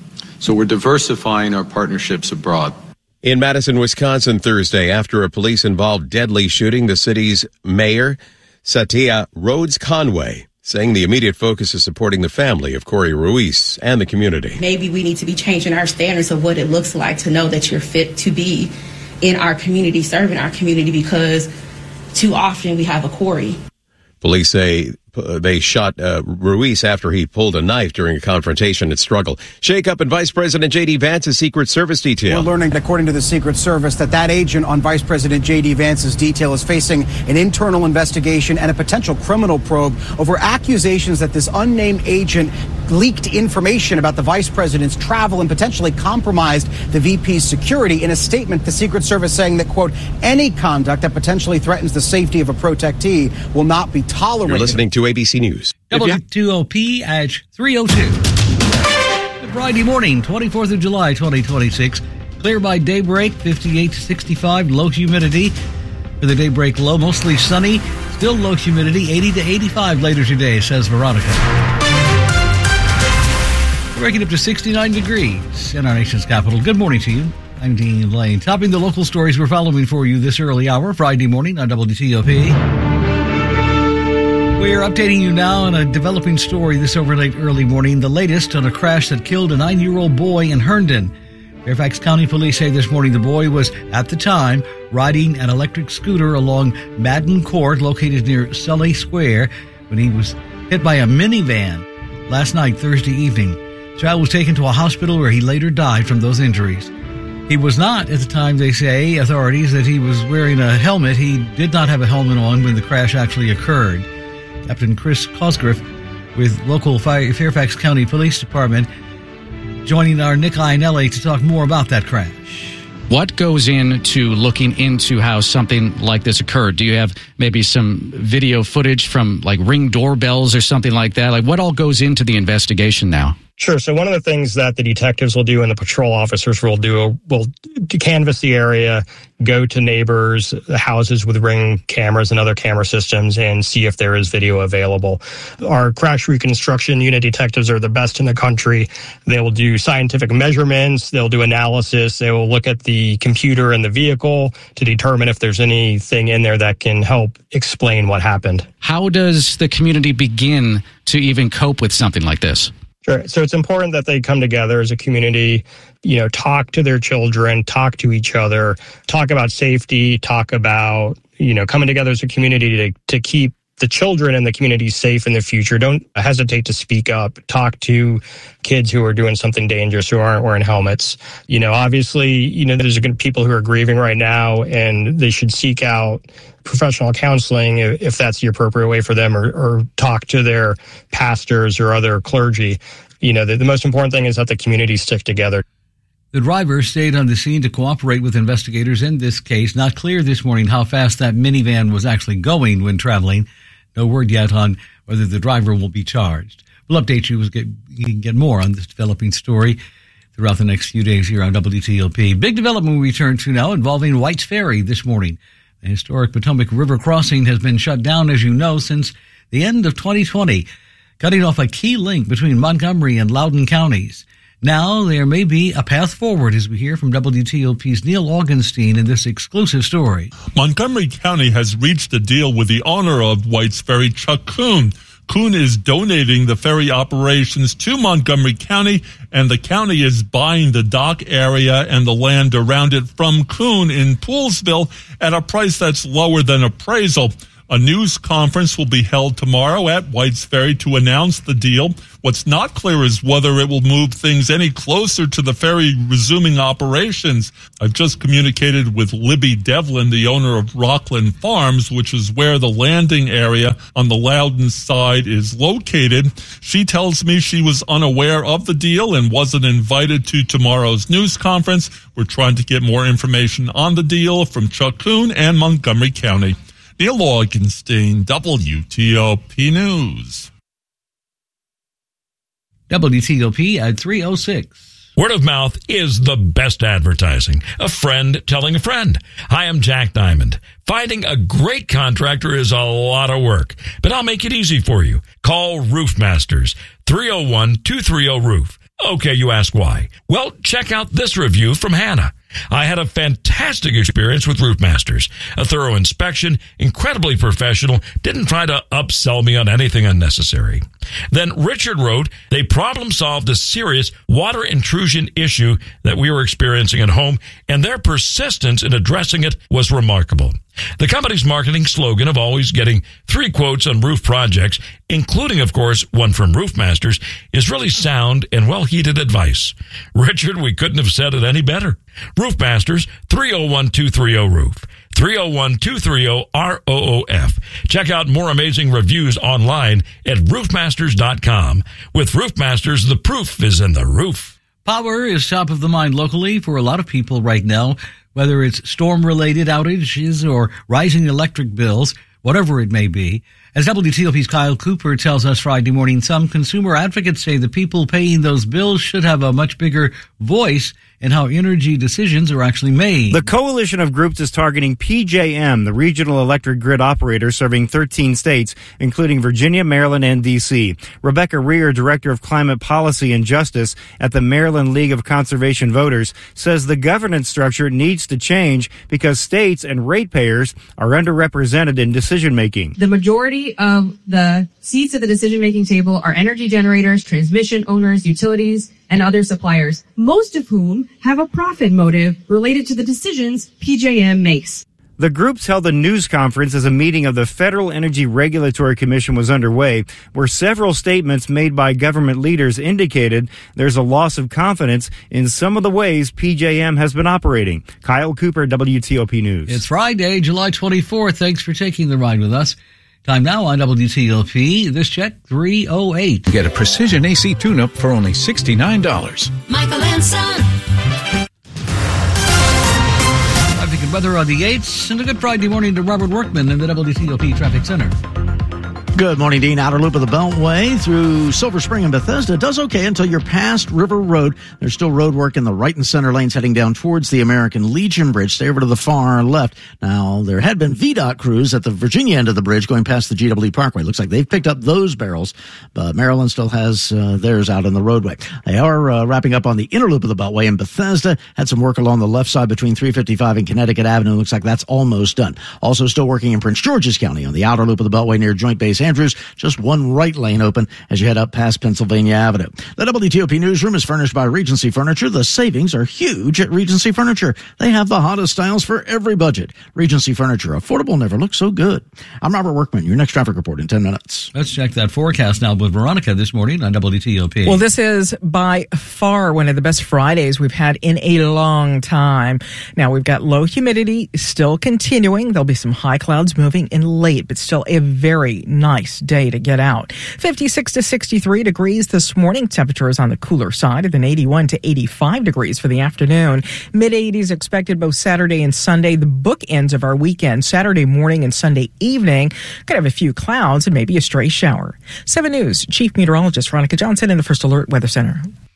So we're diversifying our partnerships abroad. In Madison, Wisconsin, Thursday, after a police-involved deadly shooting, the city's mayor, Satya Rhodes Conway, saying the immediate focus is supporting the family of Corey Ruiz and the community. Maybe we need to be changing our standards of what it looks like to know that you're fit to be in our community, serving our community, because too often we have a Corey. Police say they shot uh, Ruiz after he pulled a knife during a confrontation at Struggle. Shake-up in Vice President J D. Vance's Secret Service detail. We're learning, according to the Secret Service, that that agent on Vice President J D. Vance's detail is facing an internal investigation and a potential criminal probe over accusations that this unnamed agent leaked information about the vice president's travel and potentially compromised the V P's security. In a statement, the Secret Service saying that, quote, any conduct that potentially threatens the safety of a protectee will not be tolerated. You're listening to A B C News. W T O P at three oh two. Friday morning, twenty-fourth of July, twenty twenty-six. Clear by daybreak, fifty-eight to sixty-five, low humidity. For the daybreak low, mostly sunny, still low humidity, eighty to eighty-five later today, says Veronica. Breaking up to sixty-nine degrees in our nation's capital. Good morning to you. I'm Dean Lane. Topping the local stories we're following for you this early hour, Friday morning on W T O P. We're updating you now on a developing story this overnight early morning. The latest on a crash that killed a nine-year-old boy in Herndon. Fairfax County Police say this morning the boy was, at the time, riding an electric scooter along Madden Court, located near Sully Square, when he was hit by a minivan last night, Thursday evening. The child was taken to a hospital where he later died from those injuries. He was not, at the time, they say, authorities, that he was wearing a helmet. He did not have a helmet on when the crash actually occurred. Captain Chris Cosgriff with local Fairfax County Police Department joining our Nick Iannelli to talk more about that crash. What goes into looking into how something like this occurred? Do you have maybe some video footage from like Ring doorbells or something like that? Like what all goes into the investigation now? Sure. So one of the things that the detectives will do and the patrol officers will do will canvass the area, go to neighbors, houses with Ring cameras and other camera systems, and see if there is video available. Our crash reconstruction unit detectives are the best in the country. They will do scientific measurements. They'll do analysis. They will look at the computer and the vehicle to determine if there's anything in there that can help explain what happened. How does the community begin to even cope with something like this? Sure. So it's important that they come together as a community, you know, talk to their children, talk to each other, talk about safety, talk about, you know, coming together as a community to, to keep the children and the community safe in the future. Don't hesitate to speak up. Talk to kids who are doing something dangerous, who aren't wearing helmets. You know, obviously, you know, there's people who are grieving right now, and they should seek out professional counseling if that's the appropriate way for them, or, or talk to their pastors or other clergy. You know, the, the most important thing is that the community stick together. The driver stayed on the scene to cooperate with investigators in this case. Not clear this morning how fast that minivan was actually going when traveling. No word yet on whether the driver will be charged. We'll update you as you can get more on this developing story throughout the next few days here on W T O P. Big development we return to now involving White's Ferry this morning. The historic Potomac River crossing has been shut down, as you know, since the end of twenty twenty, cutting off a key link between Montgomery and Loudoun counties. Now there may be a path forward, as we hear from W T O P's Neil Augenstein in this exclusive story. Montgomery County has reached a deal with the owner of White's Ferry, Chuck Kuhn. Kuhn is donating the ferry operations to Montgomery County, and the county is buying the dock area and the land around it from Kuhn in Poolsville at a price that's lower than appraisal. A news conference will be held tomorrow at White's Ferry to announce the deal. What's not clear is whether it will move things any closer to the ferry resuming operations. I've just communicated with Libby Devlin, the owner of Rockland Farms, which is where the landing area on the Loudoun side is located. She tells me she was unaware of the deal and wasn't invited to tomorrow's news conference. We're trying to get more information on the deal from Chuck Kuhn and Montgomery County. Neil Augenstein, W T O P News. W T O P at three oh six. Word of mouth is the best advertising. A friend telling a friend. Hi, I'm Jack Diamond. Finding a great contractor is a lot of work, but I'll make it easy for you. Call Roof Masters, three oh one, two three oh, roof. Okay, you ask why. Well, check out this review from Hannah. I had a fantastic experience with Roof Masters. A thorough inspection, incredibly professional, didn't try to upsell me on anything unnecessary. Then Richard wrote, they problem solved a serious water intrusion issue that we were experiencing at home, and their persistence in addressing it was remarkable. The company's marketing slogan of always getting three quotes on roof projects, including, of course, one from Roof Masters, is really sound and well-heeded advice. Richard, we couldn't have said it any better. Roof Masters, three oh one, two three oh, roof. three oh one, two three oh, R O O F. Check out more amazing reviews online at roof masters dot com. With Roof Masters, the proof is in the roof. Power is top of the mind locally for a lot of people right now, whether it's storm-related outages or rising electric bills, whatever it may be. As W T O P's Kyle Cooper tells us Friday morning, some consumer advocates say the people paying those bills should have a much bigger voice in how energy decisions are actually made. The coalition of groups is targeting P J M, the regional electric grid operator serving thirteen states, including Virginia, Maryland, and D C. Rebecca Rear, Director of Climate Policy and Justice at the Maryland League of Conservation Voters, says the governance structure needs to change because states and ratepayers are underrepresented in decision-making. The majority of the seats at the decision-making table are energy generators, transmission owners, utilities, and other suppliers, most of whom have a profit motive related to the decisions P J M makes. The groups held a news conference as a meeting of the Federal Energy Regulatory Commission was underway, where several statements made by government leaders indicated there's a loss of confidence in some of the ways P J M has been operating. Kyle Cooper, W T O P News. It's Friday, July twenty-fourth. Thanks for taking the ride with us. Time now on W T O P. This check, three oh eight. Get a precision A C tune-up for only sixty-nine dollars. Michael and Son. Traffic and weather on the eights, and a good Friday morning to Robert Workman in the W T O P Traffic Center. Good morning, Dean. Outer loop of the Beltway through Silver Spring and Bethesda does okay until you're past River Road. There's still road work in the right and center lanes heading down towards the American Legion Bridge. Stay over to the far left. Now, there had been V DOT crews at the Virginia end of the bridge going past the G W Parkway. Looks like they've picked up those barrels, but Maryland still has uh, theirs out in the roadway. They are uh, wrapping up on the inner loop of the Beltway in Bethesda. Had some work along the left side between three fifty-five and Connecticut Avenue. Looks like that's almost done. Also still working in Prince George's County on the outer loop of the Beltway near Joint Base Andrews. Just one right lane open as you head up past Pennsylvania Avenue. The W T O P newsroom is furnished by Regency Furniture. The savings are huge at Regency Furniture. They have the hottest styles for every budget. Regency Furniture, affordable, never looks so good. I'm Robert Workman. Your next traffic report in ten minutes. Let's check that forecast now with Veronica this morning on W T O P. Well, this is by far one of the best Fridays we've had in a long time. Now, we've got low humidity still continuing. There'll be some high clouds moving in late, but still a very nice day to get out. fifty-six to sixty-three degrees this morning. Temperature is on the cooler side, and then eighty-one to eighty-five degrees for the afternoon. mid eighties expected both Saturday and Sunday, the bookends of our weekend. Saturday morning and Sunday evening, could have a few clouds and maybe a stray shower. seven News Chief Meteorologist Veronica Johnson in the First Alert Weather Center.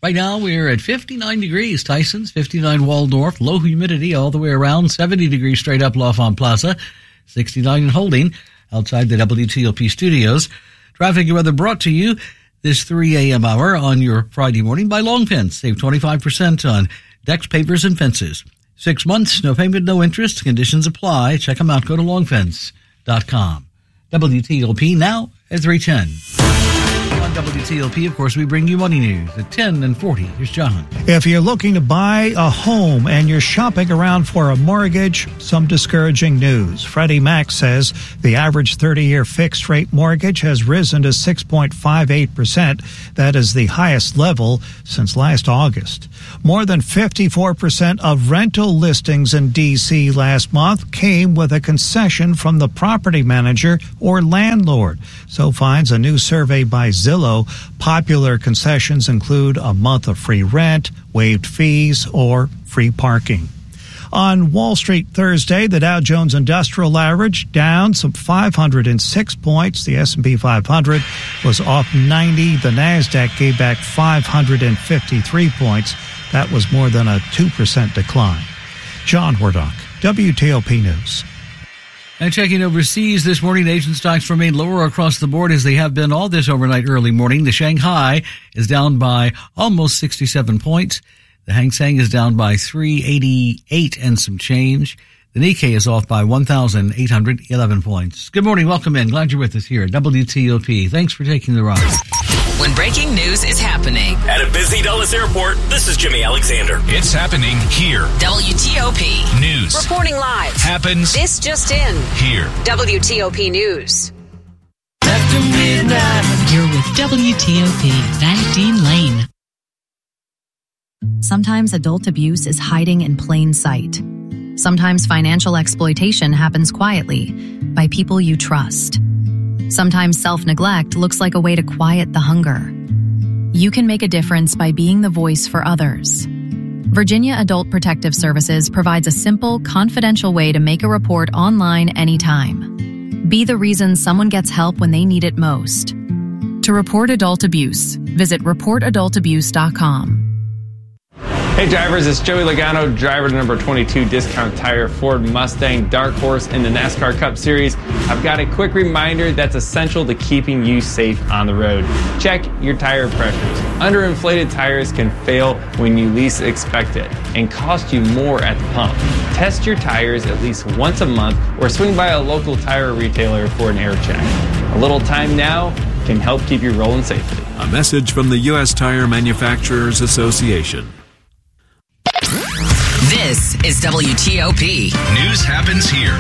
Right now, we're at fifty-nine degrees, Tyson's, fifty-nine Waldorf, low humidity all the way around, seventy degrees straight up L'Enfant Plaza, sixty-nine in Holding, outside the W T O P studios. Traffic and weather brought to you this three a.m. hour on your Friday morning by Long Fence. Save twenty-five percent on decks, pavers, and fences. Six months, no payment, no interest. Conditions apply. Check them out. Go to long fence dot com. W T O P now at three ten. On W T O P, of course, we bring you money news at ten and forty. Here's John. If you're looking to buy a home and you're shopping around for a mortgage, some discouraging news. Freddie Mac says the average thirty-year fixed-rate mortgage has risen to six point five eight percent. That is the highest level since last August. More than fifty-four percent of rental listings in D C last month came with a concession from the property manager or landlord. So finds a new survey by Zillow. Popular concessions include a month of free rent, waived fees, or free parking. On Wall Street Thursday, the Dow Jones Industrial Average down some five hundred six points. The S and P five hundred was off ninety. The NASDAQ gave back five hundred fifty-three points. That was more than a two percent decline. John Wardock, W T O P News. And checking overseas this morning, Asian stocks remain lower across the board as they have been all this overnight early morning. The Shanghai is down by almost sixty-seven points. The Hang Seng is down by three eighty-eight and some change. The Nikkei is off by one thousand eight hundred eleven points. Good morning. Welcome in. Glad you're with us here at W T O P. Thanks for taking the ride. When breaking news is happening at a busy Dulles airport, this is Jimmy Alexander. It's happening here. W T O P News. Reporting live. Happens. This just in. Here. W T O P News. After midnight. You're with W T O P, Van Dean Lane. Sometimes adult abuse is hiding in plain sight. Sometimes financial exploitation happens quietly by people you trust. Sometimes self-neglect looks like a way to quiet the hunger. You can make a difference by being the voice for others. Virginia Adult Protective Services provides a simple, confidential way to make a report online anytime. Be the reason someone gets help when they need it most. To report adult abuse, visit report adult abuse dot com. Hey drivers, it's Joey Logano, driver number twenty-two Discount Tire Ford Mustang Dark Horse in the NASCAR Cup Series. I've got a quick reminder that's essential to keeping you safe on the road. Check your tire pressures. Underinflated tires can fail when you least expect it and cost you more at the pump. Test your tires at least once a month or swing by a local tire retailer for an air check. A little time now can help keep you rolling safely. A message from the U S Tire Manufacturers Association. This is W T O P. News happens here.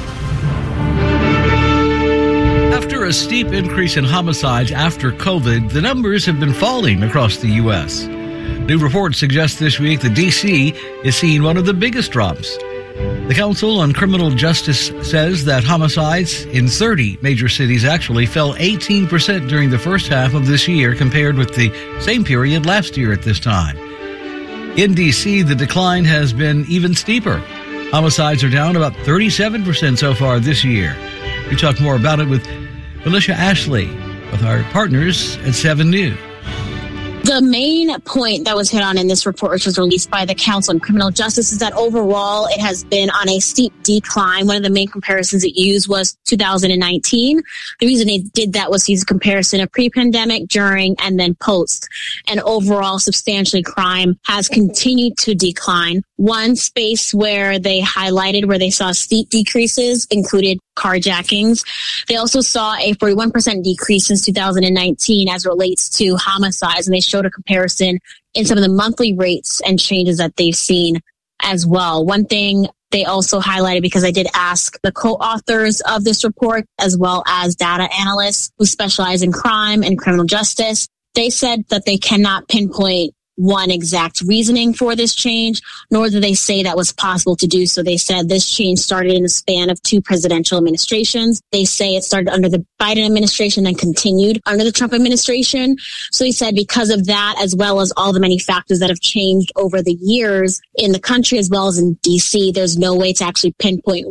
After a steep increase in homicides after COVID, the numbers have been falling across the U S. New reports suggest this week that D C is seeing one of the biggest drops. The Council on Criminal Justice says that homicides in thirty major cities actually fell eighteen percent during the first half of this year compared with the same period last year at this time. In D C, the decline has been even steeper. Homicides are down about thirty-seven percent so far this year. We talk more about it with Felicia Ashley with our partners at seven News. The main point that was hit on in this report, which was released by the Council on Criminal Justice, is that overall it has been on a steep decline. One of the main comparisons it used was two thousand nineteen. The reason they did that was to use a comparison of pre-pandemic, during, and then post. And overall, substantially, crime has continued to decline. One space where they highlighted where they saw steep decreases included carjackings. They also saw a forty-one percent decrease since two thousand nineteen as relates to homicides, and they showed a comparison in some of the monthly rates and changes that they've seen as well. One thing they also highlighted, because I did ask the co-authors of this report, as well as data analysts who specialize in crime and criminal justice, they said that they cannot pinpoint one exact reasoning for this change, nor did they say that was possible to do so. They said this change started in the span of two presidential administrations. They say it started under the Biden administration and continued under the Trump administration. So they said because of that, as well as all the many factors that have changed over the years in the country, as well as in D C, there's no way to actually pinpoint what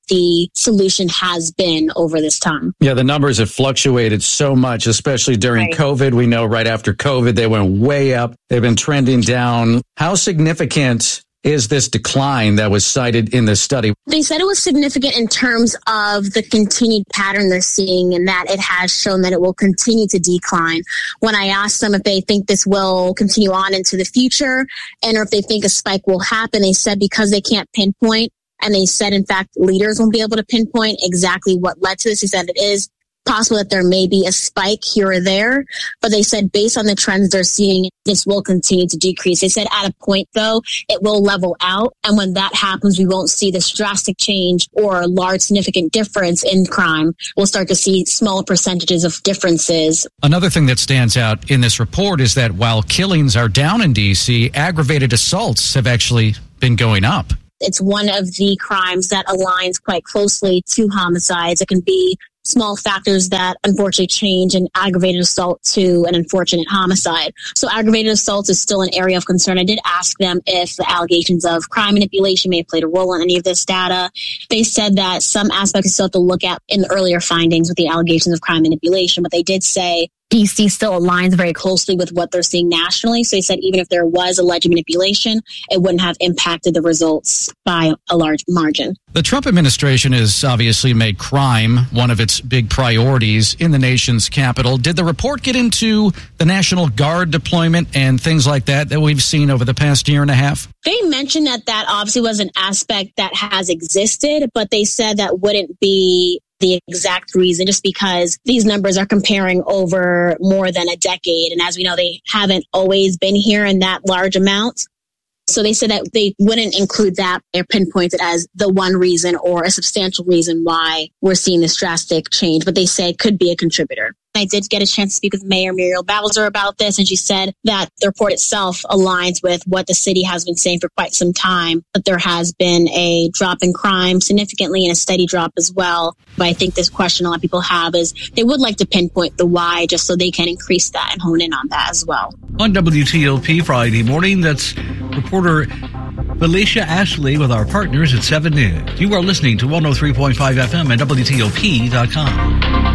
the solution has been over this time. Yeah, the numbers have fluctuated so much, especially during Right. COVID. We know right after COVID, they went way up. They've been trending down. How significant is this decline that was cited in this study? They said it was significant in terms of the continued pattern they're seeing and that it has shown that it will continue to decline. When I asked them if they think this will continue on into the future and or if they think a spike will happen, they said because they can't pinpoint, and they said, in fact, leaders won't be able to pinpoint exactly what led to this. They said it is possible that there may be a spike here or there, but they said based on the trends they're seeing, this will continue to decrease. They said at a point, though, it will level out. And when that happens, we won't see this drastic change or a large significant difference in crime. We'll start to see small percentages of differences. Another thing that stands out in this report is that while killings are down in D C, aggravated assaults have actually been going up. It's one of the crimes that aligns quite closely to homicides. It can be small factors that unfortunately change an aggravated assault to an unfortunate homicide. So aggravated assault is still an area of concern. I did ask them if the allegations of crime manipulation may have played a role in any of this data. They said that some aspects still have to look at in the earlier findings with the allegations of crime manipulation, but they did say D C still aligns very closely with what they're seeing nationally. So they said even if there was alleged manipulation, it wouldn't have impacted the results by a large margin. The Trump administration has obviously made crime one of its big priorities in the nation's capital. Did the report get into the National Guard deployment and things like that that we've seen over the past year and a half? They mentioned that that obviously was an aspect that has existed, but they said that wouldn't be the exact reason, just because these numbers are comparing over more than a decade. And as we know, they haven't always been here in that large amount. So they said that they wouldn't include that or pinpoint it as the one reason or a substantial reason why we're seeing this drastic change, but they say it could be a contributor. I did get a chance to speak with Mayor Muriel Bowser about this, and she said that the report itself aligns with what the city has been saying for quite some time, that there has been a drop in crime significantly and a steady drop as well. But I think this question a lot of people have is they would like to pinpoint the why just so they can increase that and hone in on that as well. On W T O P Friday morning, that's reporter Felicia Ashley with our partners at seven News. You are listening to one oh three point five F M and W T O P dot com.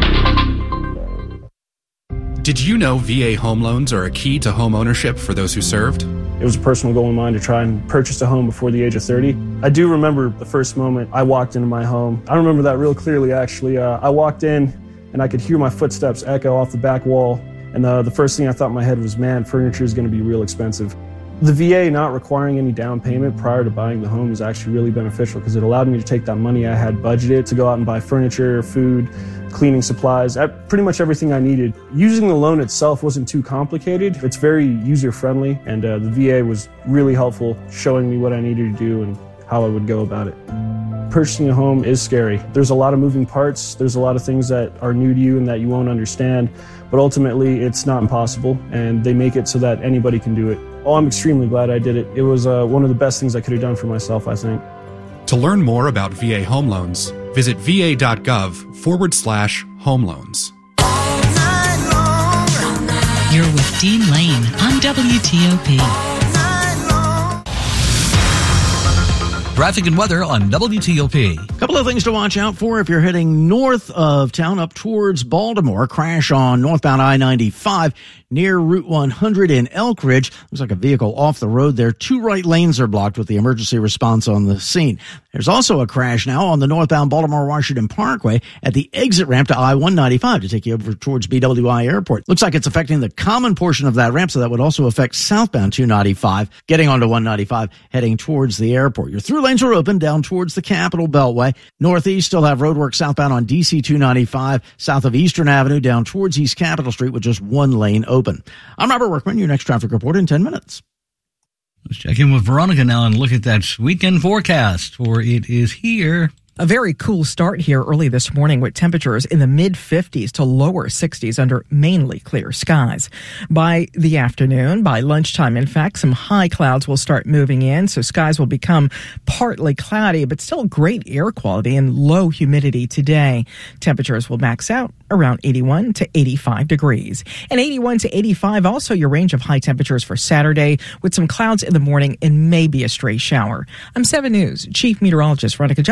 Did you know V A home loans are a key to home ownership for those who served? It was a personal goal of mine to try and purchase a home before the age of thirty. I do remember the first moment I walked into my home. I remember that real clearly, actually. Uh, I walked in and I could hear my footsteps echo off the back wall. And uh, the first thing I thought in my head was, man, furniture is going to be real expensive. The V A not requiring any down payment prior to buying the home is actually really beneficial because it allowed me to take that money I had budgeted to go out and buy furniture, food, cleaning supplies, pretty much everything I needed. Using the loan itself wasn't too complicated. It's very user-friendly, and uh, the V A was really helpful, showing me what I needed to do and how I would go about it. Purchasing a home is scary. There's a lot of moving parts. There's a lot of things that are new to you and that you won't understand, but ultimately it's not impossible, and they make it so that anybody can do it. Oh, I'm extremely glad I did it. It was uh, one of the best things I could have done for myself, I think. To learn more about V A home loans, visit va.gov forward slash home loans. You're with Dean Lane on W T O P. Traffic and weather on W T O P. A couple of things to watch out for if you're heading north of town up towards Baltimore. Crash on northbound I ninety-five near Route one hundred in Elk Ridge. Looks like a vehicle off the road there. Two right lanes are blocked with the emergency response on the scene. There's also a crash now on the northbound Baltimore-Washington Parkway at the exit ramp to I one ninety-five to take you over towards B W I Airport. Looks like it's affecting the common portion of that ramp, so that would also affect southbound two ninety-five, getting onto one ninety-five, heading towards the airport. Your through lanes are open down towards the Capitol Beltway. Northeast still have roadwork southbound on D C two ninety-five, south of Eastern Avenue down towards East Capitol Street with just one lane open. I'm Robert Workman, your next traffic report in ten minutes. Let's check in with Veronica now and look at that weekend forecast, for it is here. A very cool start here early this morning with temperatures in the mid fifties to lower sixties under mainly clear skies. By the afternoon, by lunchtime, in fact, some high clouds will start moving in, so skies will become partly cloudy, but still great air quality and low humidity today. Temperatures will max out around eighty-one to eighty-five degrees. And eighty-one to eighty-five, also your range of high temperatures for Saturday, with some clouds in the morning and maybe a stray shower. I'm seven News Chief Meteorologist Veronica Johnson in the first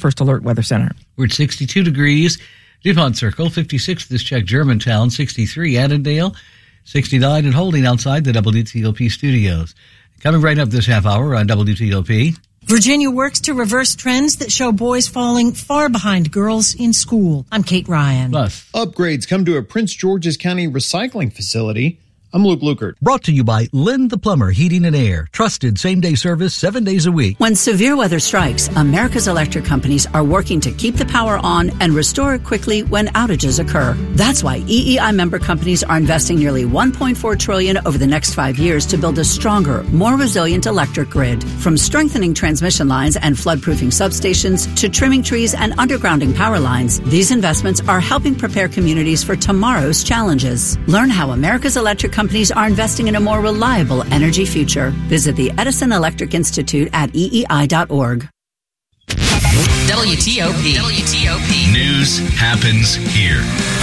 First Alert Weather Center. We're at sixty-two degrees. DuPont Circle, fifty-six this check Germantown, sixty-three Annandale, sixty-nine and holding outside the W T O P studios. Coming right up this half hour on W T O P. Virginia works to reverse trends that show boys falling far behind girls in school. I'm Kate Ryan. Plus, upgrades come to a Prince George's County recycling facility. I'm Luke Lukert. Brought to you by Lynn the Plumber Heating and Air. Trusted same-day service seven days a week. When severe weather strikes, America's electric companies are working to keep the power on and restore it quickly when outages occur. That's why E E I member companies are investing nearly one point four trillion dollars over the next five years to build a stronger, more resilient electric grid. From strengthening transmission lines and floodproofing substations to trimming trees and undergrounding power lines, these investments are helping prepare communities for tomorrow's challenges. Learn how America's electric companies are investing in a more reliable energy future. Visit the Edison Electric Institute at E E I dot org. W T O P. W T O P. News happens here.